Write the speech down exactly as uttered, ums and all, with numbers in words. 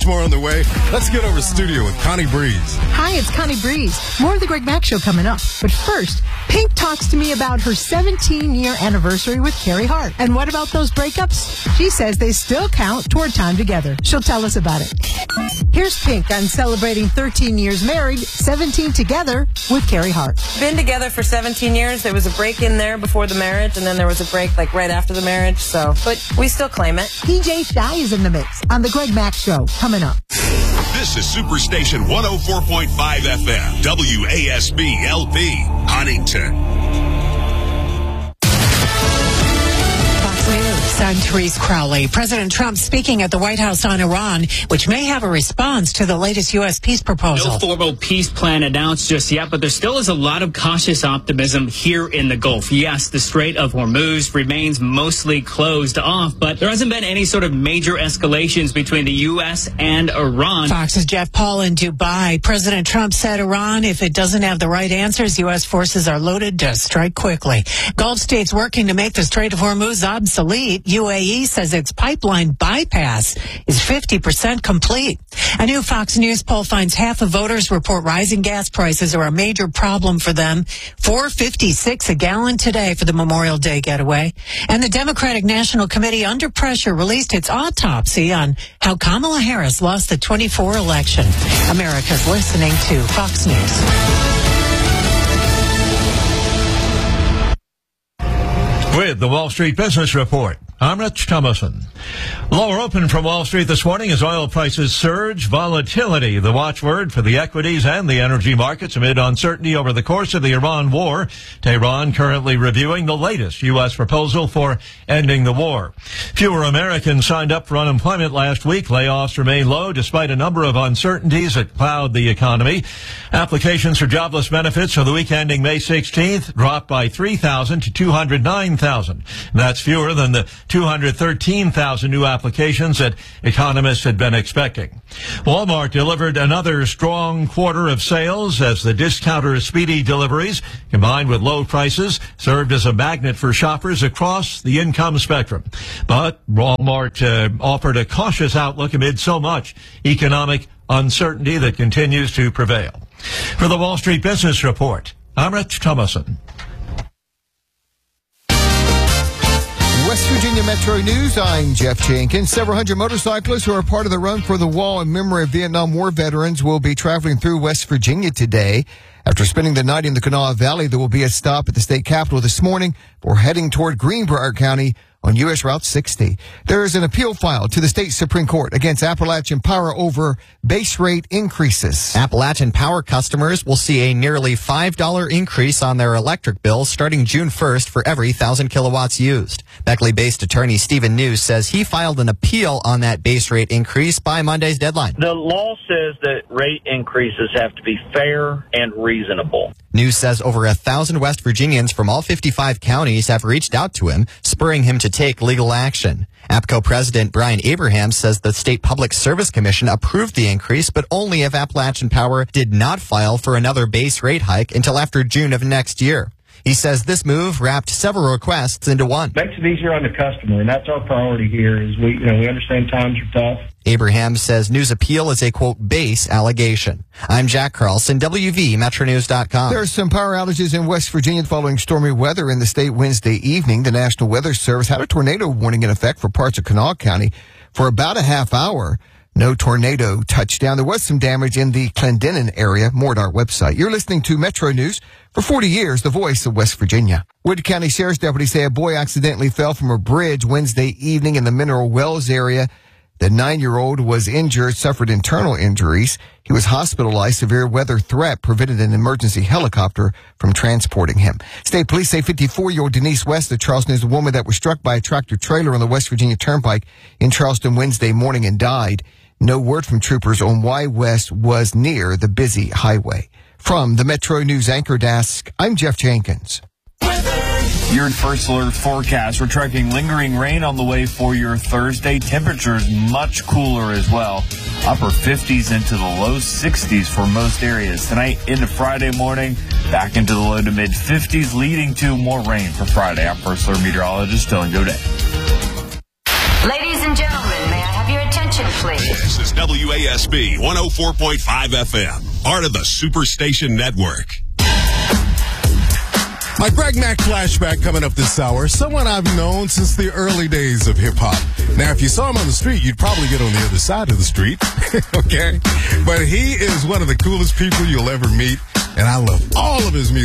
More on the way. Let's get over to studio with Connie Breeze. Hi, it's Connie Breeze. More of the Greg Mack Show coming up. But first, Pink talks to me about her seventeen-year anniversary with Carrie Hart. And what about those breakups? She says they still count toward time together. She'll tell us about it. Here's Pink on celebrating thirteen years married, seventeen together with Carrie Hart. Been together for seventeen years. There was a break in there before the marriage, and then there was a break like right after the marriage. So, but we still claim it. D J Shy is in the mix on the Greg Mack Show. Coming up. This is Superstation one oh four point five F M, W A S B L P, Huntington. I'm Therese Crowley. President Trump speaking at the White House on Iran, which may have a response to the latest U S peace proposal. No formal peace plan announced just yet, but there still is a lot of cautious optimism here in the Gulf. Yes, the Strait of Hormuz remains mostly closed off, but there hasn't been any sort of major escalations between the U S and Iran. Fox's Jeff Paul in Dubai. President Trump said Iran, if it doesn't have the right answers, U S forces are loaded to strike quickly. Gulf states working to make the Strait of Hormuz obsolete. U A E says its pipeline bypass is fifty percent complete. A new Fox News poll finds half of voters report rising gas prices are a major problem for them. four fifty-six a gallon today for the Memorial Day getaway. And the Democratic National Committee, under pressure, released its autopsy on how Kamala Harris lost the twenty-four election. America's listening to Fox News. With the Wall Street Business Report, I'm Rich Thomason. Lower open from Wall Street this morning as oil prices surge. Volatility, the watchword for the equities and the energy markets amid uncertainty over the course of the Iran war. Tehran currently reviewing the latest U S proposal for ending the war. Fewer Americans signed up for unemployment last week. Layoffs remain low despite a number of uncertainties that cloud the economy. Applications for jobless benefits for the week ending May sixteenth dropped by three thousand to two hundred nine thousand. That's fewer than the two hundred thirteen thousand new applications that economists had been expecting. Walmart delivered another strong quarter of sales as the discounter's speedy deliveries, combined with low prices, served as a magnet for shoppers across the income spectrum. But Walmart uh, offered a cautious outlook amid so much economic uncertainty that continues to prevail. For the Wall Street Business Report, I'm Rich Thomason. West Virginia Metro News, I'm Jeff Jenkins. Several hundred motorcyclists who are part of the Run for the Wall in memory of Vietnam War veterans will be traveling through West Virginia today. After spending the night in the Kanawha Valley, there will be a stop at the state capitol this morning before heading toward Greenbrier County on U S Route sixty. There is an appeal filed to the state Supreme Court against Appalachian Power over base rate increases. Appalachian Power customers will see a nearly five dollars increase on their electric bills starting June first for every one thousand kilowatts used. Beckley-based attorney Stephen News says he filed an appeal on that base rate increase by Monday's deadline. The law says that rate increases have to be fair and reasonable. News says over a thousand West Virginians from all fifty-five counties have reached out to him, spurring him to take legal action. APCO President Brian Abraham says the State Public Service Commission approved the increase, but only if Appalachian Power did not file for another base rate hike until after June of next year. He says this move wrapped several requests into one. Makes it easier on the customer, and that's our priority here. Is we, you know, we understand times are tough. Abraham says News' appeal is a, quote, base allegation. I'm Jack Carlson, W V, Metro News dot com. There are some power outages in West Virginia following stormy weather in the state Wednesday evening. The National Weather Service had a tornado warning in effect for parts of Kanawha County for about a half hour. No tornado touchdown. There was some damage in the Clendenin area. More at our website. You're listening to Metro News. For forty years, the voice of West Virginia. Wood County Sheriff's deputies say a boy accidentally fell from a bridge Wednesday evening in the Mineral Wells area. The nine-year-old was injured, suffered internal injuries. He was hospitalized. Severe weather threat prevented an emergency helicopter from transporting him. State police say fifty-four-year-old Denise West of Charleston is a woman that was struck by a tractor trailer on the West Virginia Turnpike in Charleston Wednesday morning and died. No word from troopers on why West was near the busy highway. From the Metro News Anchor Desk, I'm Jeff Jenkins. Your first alert forecast. We're tracking lingering rain on the way for your Thursday. Temperatures much cooler as well. Upper fifties into the low sixties for most areas. Tonight into Friday morning, back into the low to mid fifties, leading to more rain for Friday. I'm first alert meteorologist Dylan Godet. Ladies and gentlemen, may I have your attention, safely. This is W A S B one oh four point five F M, part of the Superstation Network. My Greg Mack flashback coming up this hour. Someone I've known since the early days of hip-hop. Now, if you saw him on the street, you'd probably get on the other side of the street. Okay? But he is one of the coolest people you'll ever meet, and I love all of his music.